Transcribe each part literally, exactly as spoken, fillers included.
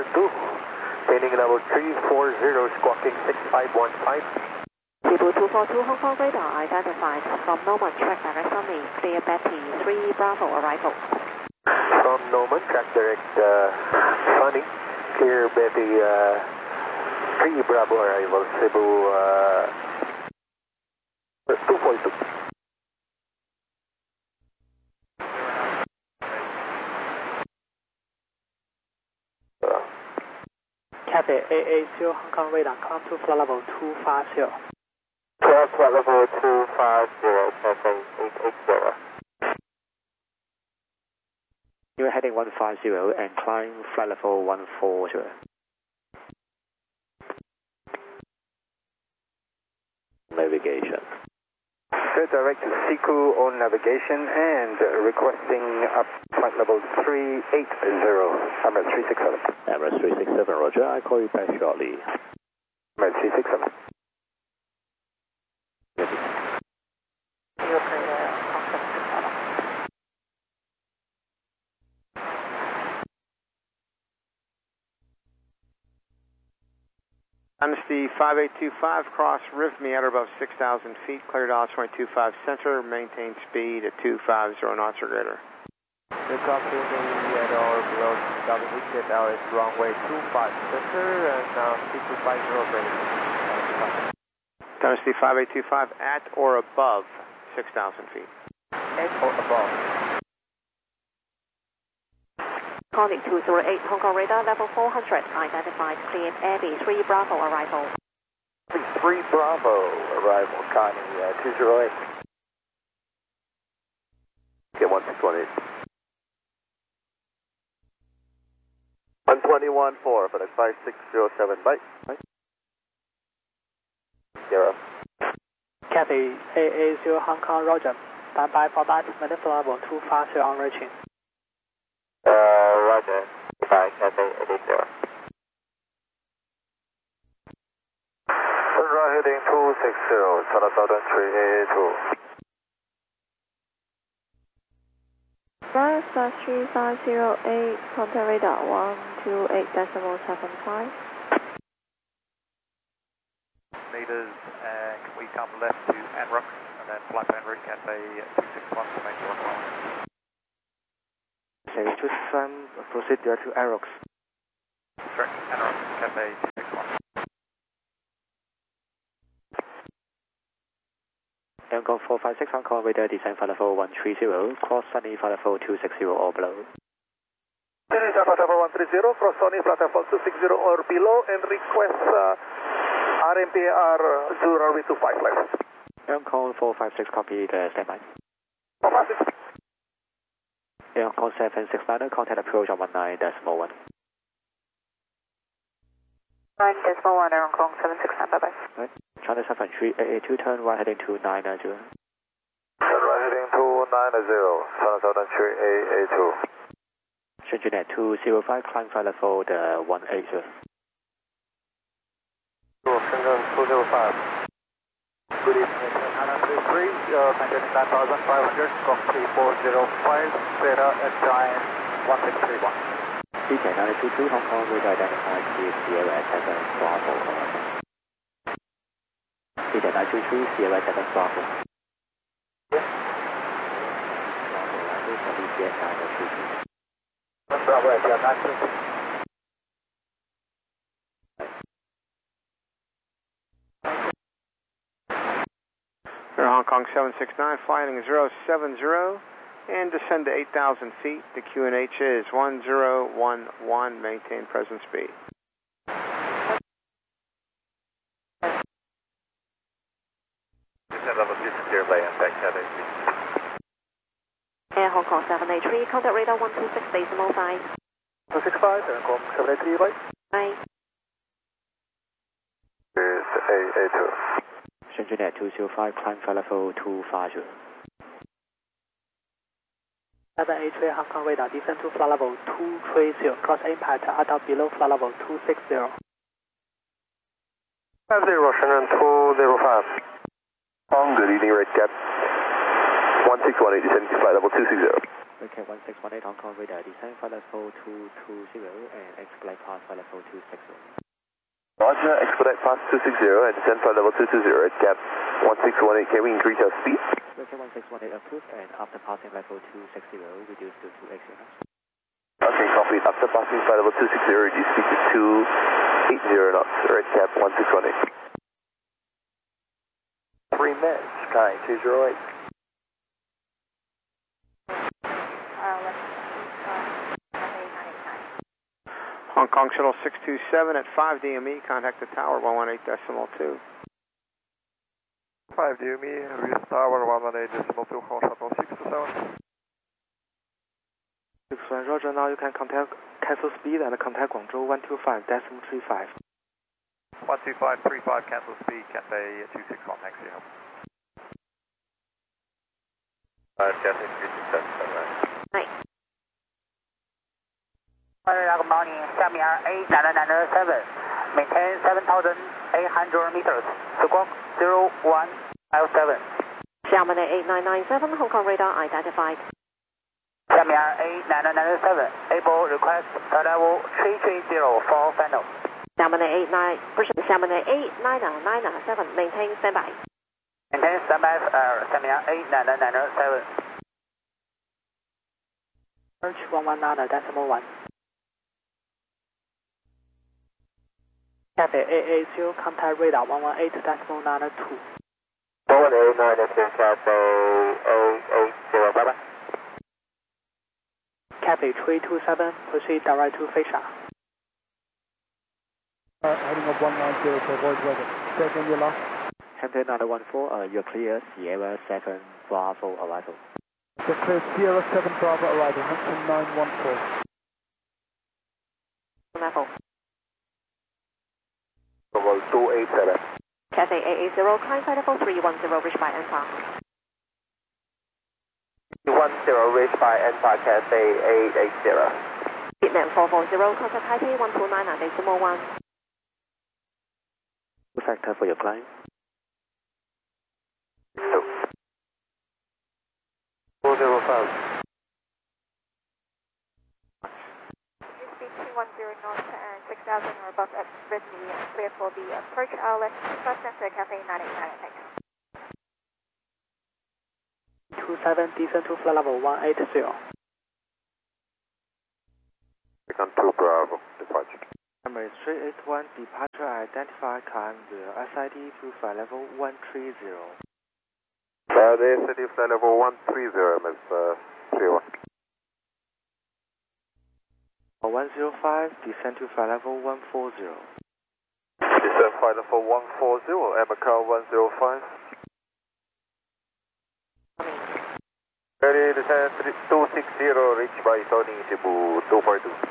four two. Training level three four zero, squawking six five one five. People two four two, Hong Kong radar identified from Norman, track direct on me, clear Betty three Bravo arrival. From Norman, track direct uh, Sunny, clear Betty uh, three Bravo arrival, Cebu uh, two four two. Cathay eight eight zero, Hong Kong radar, climb to flight level two five zero. Climb flight level two five zero, Cathay eight eight zero. You're heading one five zero and climb flight level one four zero. Navigation. Go direct to Siku on navigation and requesting up flight level three eight zero, Emirates three six seven. Emirates three six seven, roger, I'll call you back shortly. Emirates three six seven. Dynasty five eight two five, cross Rhythmy at or above six thousand feet, clear to altitude two five center, maintain speed at two five zero knots or greater. Good talk to me at or below six thousand feet, get now is runway two five center and now speed two five zero greater. Dynasty five eight two five at or above six thousand feet. At or above. Calling two zero eight, Hong Kong radar, level four hundred, identified, cleared Abbey three Bravo arrival. three Bravo arrival, Connie uh, two zero eight. Okay, one six one eight. one twenty-one four, for the five six zero seven, bye. Bye. Zero. Cathay eight eight zero, Hong Kong, roger. Stand by for that, minute flight level two five zero on reaching. Uh, roger. Bye, Cathay eight eight zero. Sunrise heading two six zero, Southern Southern three eight two. Right, slash three five zero eight, contact radar one two eight decimal seven five. Meters, and can we come left to Anrock and then flight plan route Cathay two six one to make your call. Say to some proceed there to Aerox. Correct, Anrock, Cathay two six one. Yangon four five six, Hong Kong radar, descend flight level one three zero, cross Sunny flight level two six zero or below. Descend flight level one three zero, cross Sunny flight level two six zero or below and request uh, R M P R zero runway two five left. Yangon four five six, copy the standby. four five six. Yangon seven six nine, contact approach on one nine decimal one. nine decimal one, Hong Kong seven six nine, bye bye. Right. China seven three eight eight two, turn right heading to nine zero. Turn right heading to nine zero, Southern Southern three eight eight two. Shenzhen two zero five, climb flight level the one eight zero. Shenzhen two zero five. Good evening, nine three three, uh, maintaining nine thousand five hundred, Squawk three four zero five, Zeta at time one six three one. D J nine two two, Hong Kong radar identified, clear Sierra at seven Bravo. D J nine two two, Sierra at seven Bravo. Yes. Bravo, landing for D J nine two two. Bravo at nine two two. Hong Kong seven six nine, flying zero seven zero, and descend to eight thousand feet. The Q N H is one zero one one, maintain present speed. Descend level six zero by impact, Cathay. Air Hong Kong seven eight three, contact radar one two six decimal five. two six five, Hong Kong seven eight three, right? Bye. Is eight eight two. Shenzhen two zero five, climb flight level two five zero. seven eight three, Hong Kong radar, descend to flight level two three zero, cross impact at or below flight level two six zero. five zero, Shenzhen two zero five. Hong, good evening, right cap. one six one eight, descending to flight level two six zero. Okay, one six one eight Hong Kong radar, descend flight level two two zero and expedite past flight level two six zero. Roger, expedite past two six zero and descend flight level two two zero at gap one six one eight. Can we increase our speed? Okay, one six one eight approved, and after passing level two six zero, reduce to two eight zero. Okay, copy. After passing flight level two six zero, reduce speed to two eight zero knots, or at gap one six one eight. Three minutes, Sky two zero eight. Hong Kong Shuttle six two seven at five D M E, contact the tower one one eight decimal two. five D M E, reach tower one one eight decimal two, Hong Shuttle six two seven. six one, Roger, now you can contact cancel speed and contact Guangzhou one two five decimal three five. one two five three five, cancel speed, Cathay two six one, thanks for your help. Uh, Cathay three six seven, Right. Good morning, Xiamen eight nine nine seven, maintain seven thousand eight hundred meters, squawk zero one five seven. Xiamen eight nine nine seven, Hong Kong radar identified. Xiamen eight nine nine seven, able request flight level three three zero for final. Xiamen eight nine, 不是 Xiamen eight nine nine seven, maintain standby. Maintain standby, uh, Xiamen eight nine nine seven. Search one one nine decimal one. Cathay eight eight zero, contact radar one one eight decimal nine two. one one eight nine zero, Cathay eight eight zero, bye bye. Cathay three two seven, proceed direct to Feisha. Uh, heading up one nine zero to avoid weather. Say again your last. Hampton nine one four, uh, you're clear, Sierra seven Bravo arrival. The clear Sierra seven Bravo arrival, Hampton nine one four. Level. Level two eight seven. Cathay eight eight zero, climb flight level three one zero, reached by N F A. one zero, reached by N F A, Cathay eight eight zero. Vietnam four four zero, contact Taipei one two nine decimal one. Factor for your climb. four zero five. Speed two one zero knots and six thousand or above at Sydney, clear for the approach outlet, bus center Cathay nine eight nine, thanks. two seven, descend to flight level one eight zero. Become two Bravo, departure. Number three eight one, departure identified, climb the S I D to flight level one three zero. Uh, the S I D flight level one three zero, Miss uh, three one. one zero five, descend to flight level one four zero. Descend flight level one four zero, Macau one zero five. Ready, descend two six zero, reach by Tony Cebu two four two.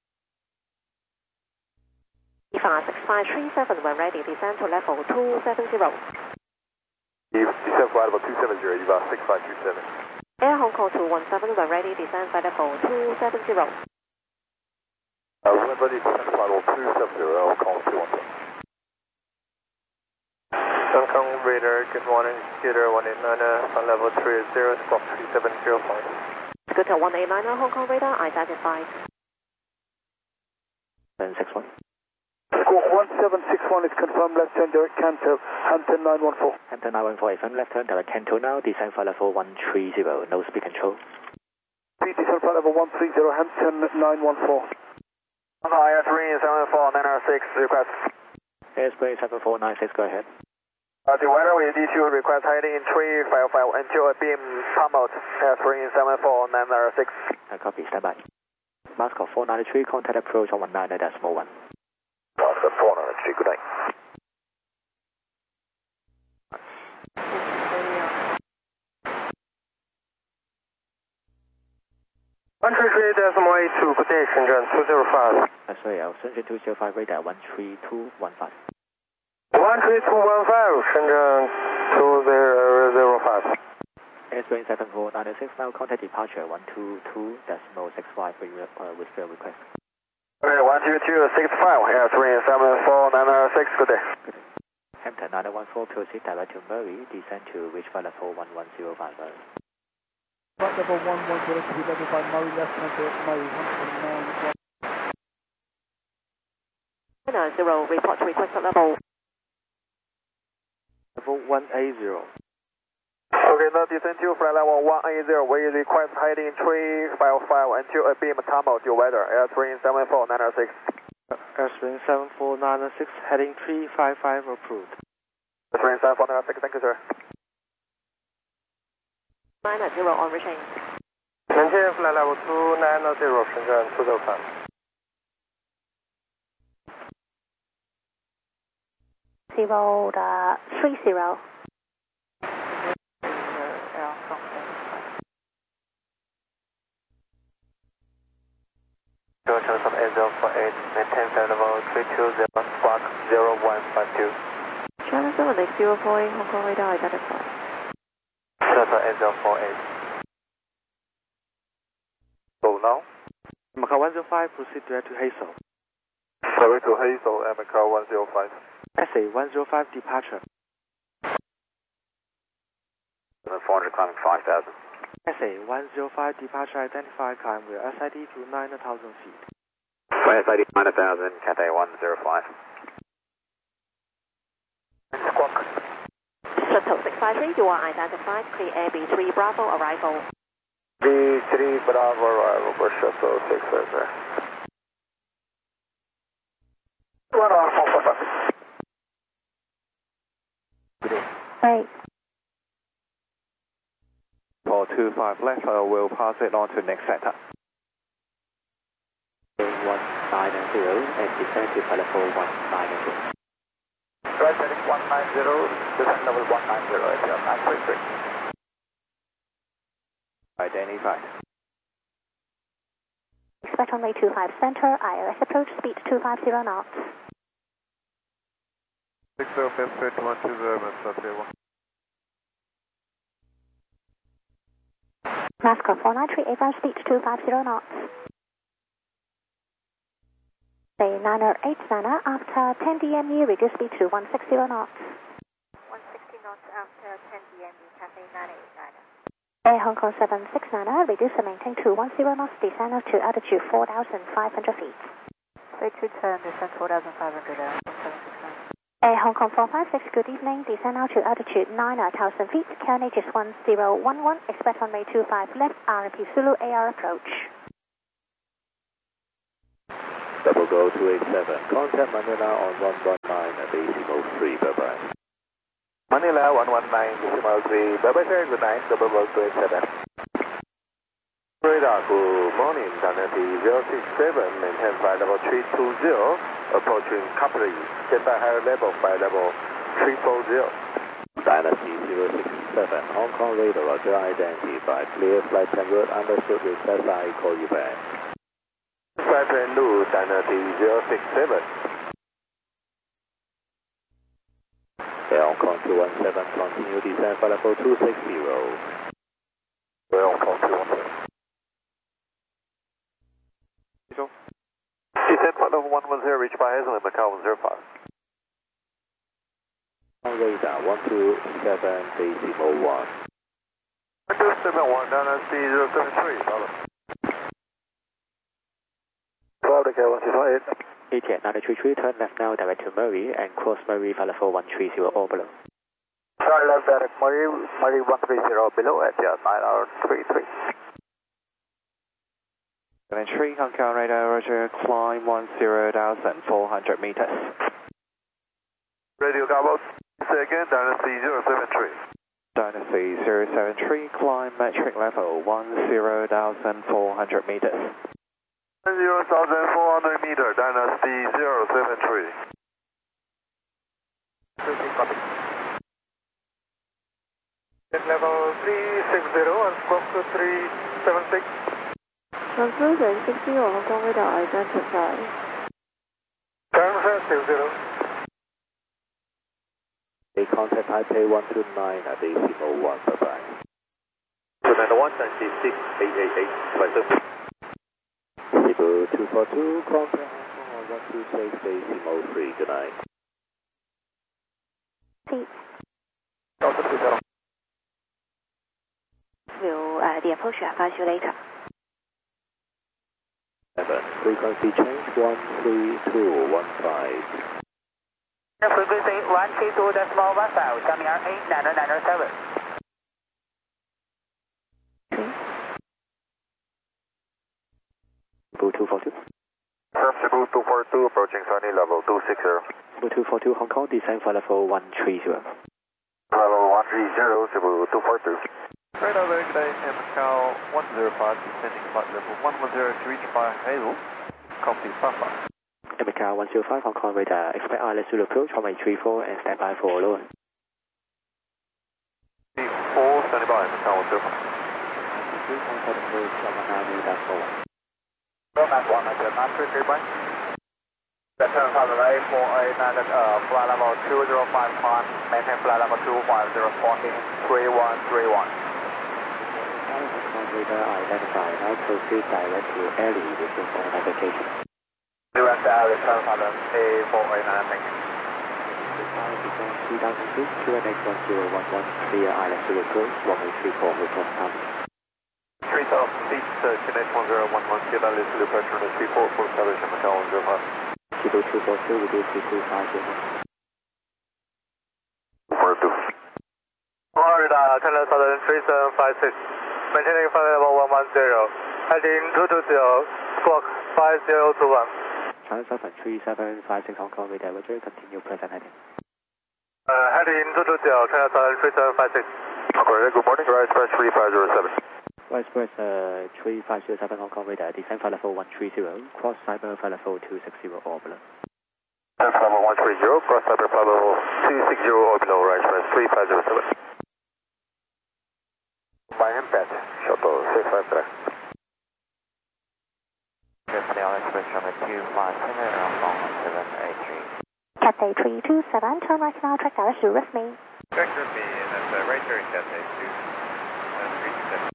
E F A six five three seven, when ready, descend to level two seven zero. Descend flight level two seven zero, E V A six five three seven. Air Hong Kong two one seven, when ready, descend flight level two seven zero. Uh, when ready, descend flight level two seven zero, Hong Kong two one seven. Hong Kong radar, good morning, Scooter one eight nine, flight level three zero, squawk three seven zero five. Scooter one eight nine, Hong Kong radar identified. seven six one. Squawk one seven six one is confirmed, left turn direct Canto, Hampton nine one four. Hampton nine one four F M, left turn direct Canto now, descend flight level one three zero, no speed control. Please descend flight level one three zero, Hampton nine one four. I S three seven four nine six, request. Airspace seven four nine six, go ahead. Uh, the weather will D two request heading in three five five until a beam come out. Air three seven four nine six. I copy, stand by. Moscow four ninety-three, contact approach one one nine decimal one. Moscow four ninety-three, good night. one three three decimal eight two, good day, Shenzhen two zero five. That's right, Shenzhen two zero five, radar one three two one five. one three two one five, Shenzhen two zero zero five. Airspace seven four nine six, now contact departure one two two decimal six five with, uh, with fail request. Okay, one two two six five, Air three seven four nine six, good day. Good day. Hampton nine one four, proceed direct to Murray, descend to reach flight level one one zero five. Flight level one one zero to be level by Murray left center, Murray, one seven nine. nine zero, report to request at level. Level one eighty. Okay, now descend to flight level one eighty, we request heading three five five until a beam tunnel due weather, airstream seven four nine six. Airstream seven four nine six, heading three five five approved. Airstream seven four nine six, thank you, sir. nine zero on reaching. Maintain flight level two nine zero, Shenzhen two zero five. Zero, uh, three zero. Channel from eight zero four eight, maintain flight level three two zero, squawk zero one five two. Channel seven eight zero four eight, Hong Kong radar identified. Channel eight zero four eight. Go now. Macau one zero five, proceed direct to Hazel. Sorry to Hazel, M C A one zero five. S A one zero five, departure. four hundred climbing five thousand. S A one zero five, departure identified, climb with S I D to nine thousand feet. S I D nine thousand, Cathay one zero five. Squawk. Shuttle six five three, you are identified, clear air B three Bravo arrival. B three Bravo arrival for Shuttle six five three. one hour four four five. Right. four two five left, uh, we'll pass it on to next sector. one nine zero and descend to telephone one nine zero. Right heading one nine zero, descend level one nine zero, at your nine three three. Identified. Expect runway two five center, I O S approach, speed two five zero knots. six zero fifth straight to one two zero, Mister Zero. NASCAR four nine three, A-Ground speed two five zero knots. Say niner eight niner, after ten D M E, reduce speed to one sixty knots. one sixty knots after ten D M E, Cathay nine eight niner. Air Hong Kong seven six niner, reduce and maintain to one zero knots, descend to altitude four thousand five hundred feet. Three two ten, descend four thousand five hundred, Air seven six nine. Air Hong Kong four five six, good evening, descend now to altitude nine thousand feet, K N H is one zero one one, expect runway two five left, R M P Zulu A R approach. Double go two eight seven, contact Manila on one one nine at decimal three, bye bye. Manila one one nine, decimal three, bye bye sir, good night, double go two eight seven. Radar, good morning, Dynasty zero six seven, maintain flight level three two zero, approaching Capri, stand by higher level, flight level three four zero. Dynasty zero six seven, Hong Kong radar, roger, identified, clear flight en route, understood, request I call you back. Flight en route, Dynasty zero six seven. Air Hong Kong two one seven, continue descent, flight level two six zero. Air Hong Kong two one seven. Descent flight level one one zero, reached by Hazel in Macau one zero five. On radar one two seven decimal one. one two seven one, Dynasty zero seven three, follow. Follow the K one six eight. A T nine three three, turn left now, direct to Murray, and cross Murray, flight level one three zero or below. Turn left direct Murray, Murray one three zero below, at your nine hour three three. seven three, Hong Kong radar, roger, climb one zero thousand four hundred meters. Radio Gabo, say again, Dynasty zero seven three. Dynasty zero seven three, climb metric level one zero thousand four hundred meters. zero thousand four hundred meter, Dynasty zero seven three. Level three six zero and squawk three seven six. Translucent six zero, Hong Kong radar identified. Translucent six zero. A contact Taipei one two nine at decimal one, bye bye. two nine one, ninety-six eight eight eight, flight service. Cebu two four two, contact Hong Kong on one two six decimal three, good night. Seat. We'll uh, the approach. Advise you later. seven, frequency change one three two one five. Frequency one three two decimal one five, 下面 A nine nine nine seven. Cebu two four two. From Cebu two four two, approaching Sunny level two six zero. Cebu two four two, Hong Kong, descend flight level one three zero. Level one three zero, Cebu two four two. Radar very good day, Air Macau one zero five, descending flight level one one zero to reach by Hazel. Copy, Papa. Air Macau one zero five, Hong Kong radar, expect I L S Zulu approach, runway three four and stand by for lower. three four, standing by, Macau one zero five. Roman one nine zero nine three three by. Descend flight level A four eight nine, uh, flight level two zero five one, maintain flight level two five zero, fourteen three one three one. Radar identified. Now proceed direct to Ellie with your phone application. U S L, return flight level A four eight nine, thank you. three thousand feet, Q N H one zero one one, clear I L S Zulu approach, runway three four, return time. three thousand feet, uh, Q N H one zero one one, clear I L S Zulu approach, runway three four, full establishment, Macau one zero five. Cebu two four two, reduce to two five zero. two four two. Florida, Channel Southern three seven five six. Maintaining flight level one one zero, heading two two zero, squawk five zero two one. Channel Southern three seven five six, Hong Kong radar, Roger, continue present heading. Uh, heading two two zero, Channel Southern three seven five six. Hong Kong radar, good morning, rise press three five zero seven. Rise press uh, three five zero seven, Hong Kong radar, descend flight level one three zero, cross cyber flight level two six zero or below. Flight level one three zero, cross cyber flight level two six zero or below, rise press three five zero seven. By impact, shuttle six five three. Cathay Express runway two five seven, Hong Kong seven eight three. Cathay three two seven, turn right now, track direct to with me. Direct with me, and that's uh, right there in Cathay two three two seven.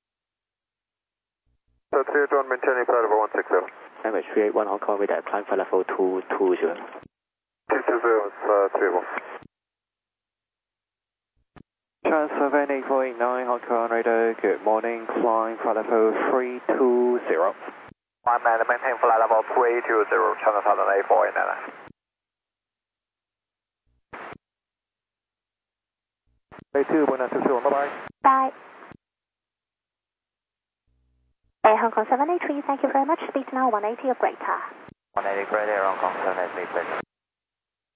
So three two one, maintaining flight level one six zero. Language three eight one, Hong Kong radar, climb flight level two two zero. two two zero, it's uh, three one. Transfer van eight four eight nine, Hong Kong radar, good morning, climb flight level three two zero. One man, maintain flight level three two zero, Channel Southern A four eight nine. A two, one nine two two, bye bye. Bye. Air Hong Kong seven eight three, thank you very much. Speed now one eighty of greater. one eighty greater, Hong Kong seven eight three, please.